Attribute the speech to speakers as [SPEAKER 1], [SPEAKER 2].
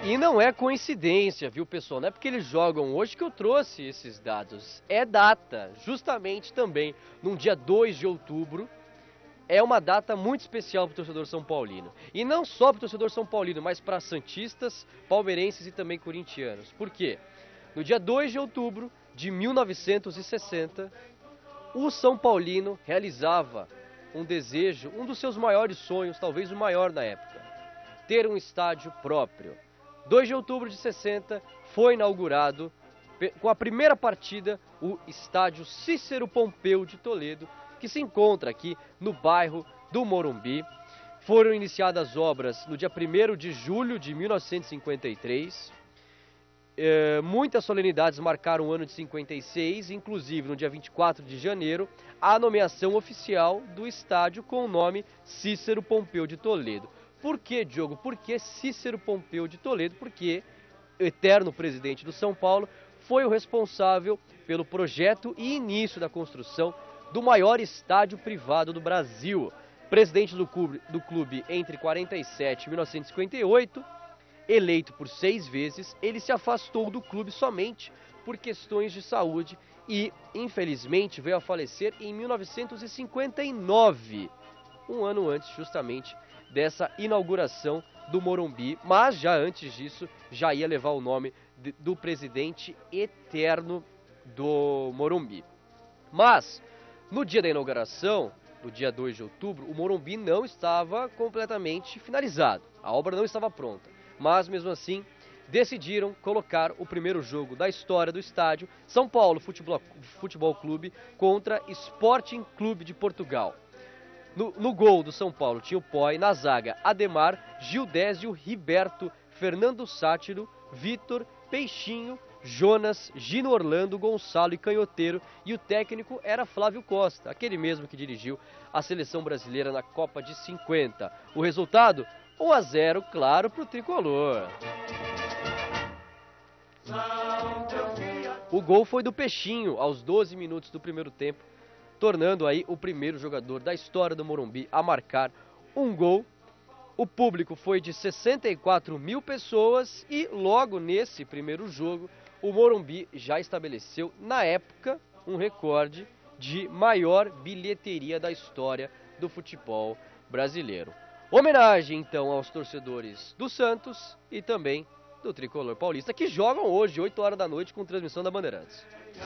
[SPEAKER 1] E não é coincidência, viu, pessoal? Não é porque eles jogam hoje que eu trouxe esses dados. É data, justamente também, num dia 2 de outubro. É uma data muito especial para o torcedor são paulino. E não só para o torcedor são paulino, mas para santistas, palmeirenses e também corintianos. Por quê? No dia 2 de outubro de 1960, o São Paulino realizava um desejo, um dos seus maiores sonhos, talvez o maior na época, ter um estádio próprio. 2 de outubro de 60 foi inaugurado, com a primeira partida, o estádio Cícero Pompeu de Toledo, que se encontra aqui no bairro do Morumbi. Foram iniciadas obras no dia 1º de julho de 1953. Muitas solenidades marcaram o ano de 56, inclusive no dia 24 de janeiro, a nomeação oficial do estádio com o nome Cícero Pompeu de Toledo. Por que, Diogo? Por que Cícero Pompeu de Toledo? Porque o eterno presidente do São Paulo foi o responsável pelo projeto e início da construção do maior estádio privado do Brasil. Presidente do clube entre 47 e 1958, eleito por 6 vezes, ele se afastou do clube somente por questões de saúde e, infelizmente, veio a falecer em 1959, um ano antes justamente dessa inauguração do Morumbi, mas já antes disso, já ia levar o nome do presidente eterno do Morumbi. Mas, no dia da inauguração, no dia 2 de outubro, o Morumbi não estava completamente finalizado. A obra não estava pronta. Mas, mesmo assim, decidiram colocar o primeiro jogo da história do estádio, São Paulo Futebol Clube contra Sporting Clube de Portugal. No gol do São Paulo tinha o Poi, na zaga Ademar, Gildésio, Riberto, Fernando Sátiro, Vitor, Peixinho, Jonas, Gino Orlando, Gonçalo e Canhoteiro, e o técnico era Flávio Costa, aquele mesmo que dirigiu a seleção brasileira na Copa de 50. O resultado? 1-0, claro, para o tricolor. O gol foi do Peixinho aos 12 minutos do primeiro tempo, tornando aí o primeiro jogador da história do Morumbi a marcar um gol. O público foi de 64 mil pessoas e logo nesse primeiro jogo o Morumbi já estabeleceu, na época, um recorde de maior bilheteria da história do futebol brasileiro. Homenagem, então, aos torcedores do Santos e também do Tricolor Paulista, que jogam hoje, 8 horas da noite, com transmissão da Bandeirantes.